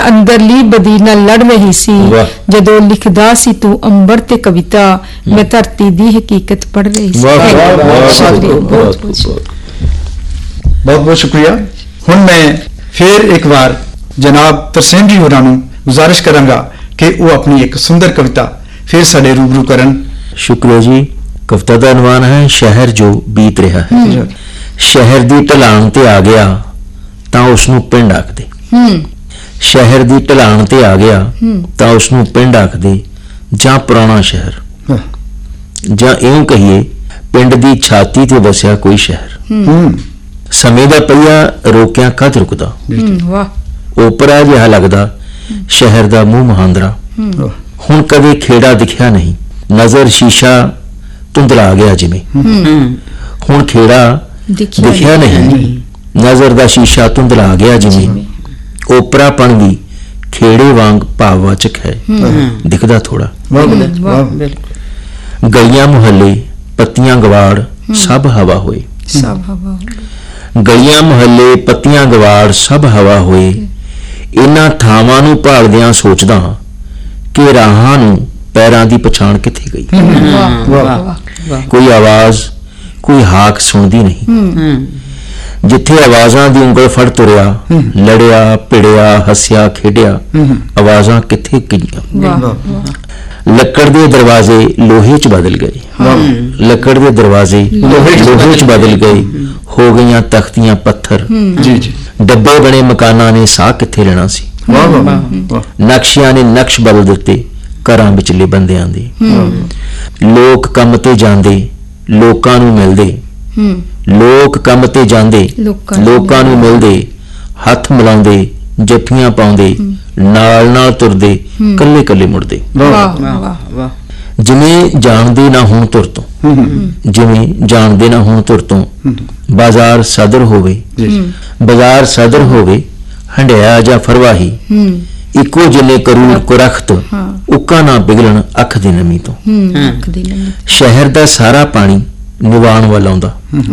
ਅੰਦਰਲੀ ਬਦੀ ਨਾਲ ਲੜ ਰਹੀ ਸੀ ਜਦੋਂ ਲਿਖਦਾ ਸੀ ਤੂੰ ਅੰਬਰ ਤੇ ਕਵਿਤਾ ਮੈਂ ਧਰਤੀ ਦੀ ਹਕੀਕਤ ਪੜ੍ਹ ਰਹੀ ਸੀ। बहुत बहुत शुक्रिया। हुण मैं फिर एक बार जनाब तरसेम जी होरां नूं गुजारिश करांगा कि वो अपनी एक सुंदर कविता फिर साडे रूबरू करन। शुक्रिया जी। कविता का अनवान है शहर जो बीत रहा है। शहर दी ढलान ते आ गया तां उसनूं पिंड आखदे। शहर दी ढलान ते आ गया तां उसनूं पिंड आखदे जां पुराना शहर जां इउं कहिए पिंड दी छाती ते वसिया कोई शहर। समय दा पहिया रोकिया कद रुकदा ओपरा जिहा लगदा शहर दा मूंह महांदरा। हुण कदे खेड़ा दिखिया नहीं नजर शीशा धुंधला गया जिवें। हुण खेड़ा दिखिया नहीं नजर दा शीशा धुंधला गया जिवें। ओपरापन भी खेड़े वांग भाववाचक है दिखदा थोड़ा। गलियां मुहल्ले पत्तियां गवाड़ सब हवा होए। गलियां मुहल्ले पत्तियां गवाड़ सब हवा होए। इन्हां थावां नूं भालदियां सोचदा कि राहां नूं पैरां दी पछाण किथे गई। कोई आवाज कोई हाक सुनदी नहीं। जिथे आवाजां दी उंगल फड़ तुरिया लड़िया भिड़िया हसिया खेडिया आवाजां किथे गईयां। लक्कड़ दे दरवाजे लोहे च बदल गए। लक्कड़ दे दरवाजे लोहे च बदल गए हो गईयां तख्तियां पत्थर। डब्बे बने मकानां ने साह किथे लेना सी। नक्शियां ने नक्श बदल दिते घरां विचले बंदियां दे। लोक कम ते जांदे लोकां नूं मिलदे। लोक कम ते जांदे लोकां नूं मिलदे हथ मिलाउंदे जफ्फियां पाउंदे नाल नाल तुरदे कल्ले कल्ले मुड़दे। जिवें जाणदे ना होण तुर तों जिवें जाणदे ना होण तुर तों बाजार सदर होवे बाजार सदर होवे हंडिया जां फरवाही इको जिले करूर को रखत उक्का ना पिघलन अख दी नमी तो। शहर दा सारा पानी निवाण वाल आउंदा।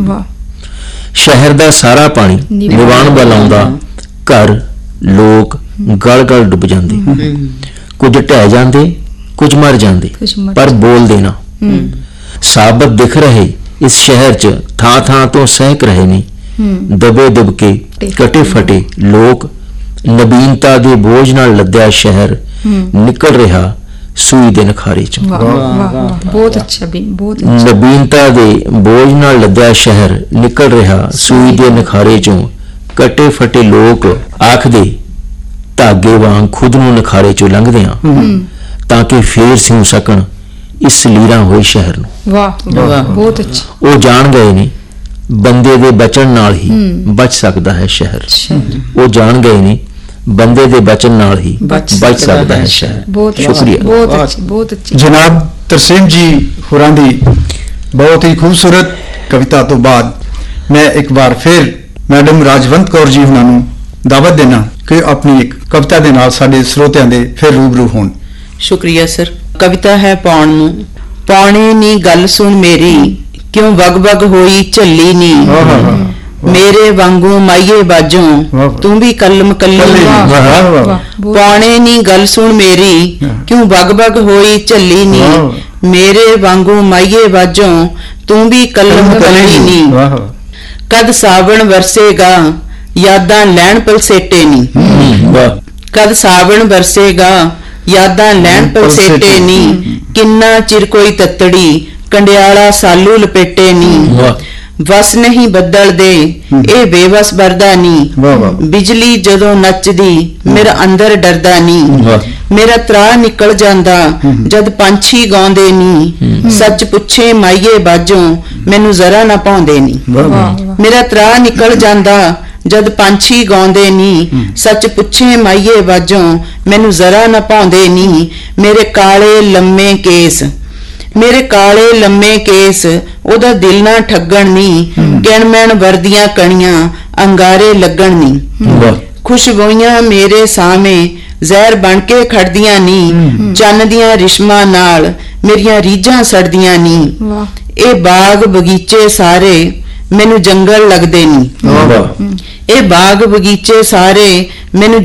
शहर दा सारा पानी निवाण वाल आउंदा। घर लोग गल गल डुब जांदे। कुछ ढह जांदे कुछ मर जांदे पर बोलदे ना। साबत दिख रहे इस शहर च थां थां तो सहक रहे ने दबे दुबके कटे फटे लोग। नवीनता दे बोझ नाल लद्या शहर निकल रहा सूई दे नखारे चों। बहुत अच्छा भी बहुत अच्छा। नवीनता दे बोझ नाल लद्या शहर निकल रहा सूई दे नखारे चों। कटे फटे लोग आखदे धागे वांग खुद नूं नखारे चों लंघदियां ताकि फेर सिउं सकण इस लीरा होए शहर नूं। बहुत अच्छा। वो जान गए ने बंदे दे बचन नाल ही बच सकदा है शहर। वो जान गए ने बंदे दे बचन नाल ही बच सकदा है शहर। शुक्रिया। बहुत अच्छी जनाब तरसेम जी होरां दी बहुत ही खूबसूरत कविता तो बाद मैं एक बार फिर मैडम राजवंत कौर जी होरां नूं दावत देना कि अपनी एक कविता दे नाल साडे ਸਰੋਤਿਆਂ ਦੇ फिर रूबरू होण। शुक्रिया सर। कविता है पौण नूं। पौणे नी गल सुन मेरी क्यों वग वग होई झल्ली नी। मेरे वांगू माइये बाजों तू भी कलम कल्ली। पौणे नी गल सुन मेरी क्यों वग वग होई झल्ली नी। मेरे वांगू माइये बाजों तू भी कलम कल्ली नी। कद सावण वरसेगा यादां लैण पलसेटे नी। कद सावण वरसेगा यादां लैण पलसेटे नी। किन्ना चिर कोई तत्तड़ी कंडियाला सालू लपेटे नी। वस नहीं बदल दे ए बेवस बरदा नी। बिजली जदों नचदी मेरा अंदर डरदा नी। मेरा त्रा निकल जांदा जद पंछी गाउंदे नी। सच पुछे माइये बाजों मैनू जरा ना पाउंदे नी। मेरा त्रा निकल जांदा जद पंछी गाउंदे नी। सच पुछे माइये बाजों मैनू जरा ना पाउंदे नी। मेरे काले लम्मे केस मेरे काले लम्मे केस ओदा दिल ना ठगण नी। गिणमैण वरदियां कणियां अंगारे लगण नी। खुशबूइयां मेरे सामे ਜ਼ਹਿਰ बन के खड़दियां नी। चन्न दियां रिश्मां नाल मेरियां रीझां सड़दियां नी। ए बाग बगीचे सारे मैनू जंगल लगदे नी। ए बाग बगीचे सारे मैनू